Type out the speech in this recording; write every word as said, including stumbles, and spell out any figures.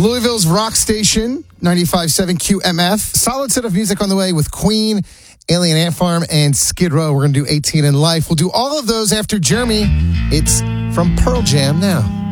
Louisville's rock station, ninety-five point seven Q M F. Solid set of music on the way with Queen, Alien Ant Farm, and Skid Row. We're going to do eighteen in Life. We'll do all of those after Jeremy. It's from Pearl Jam now.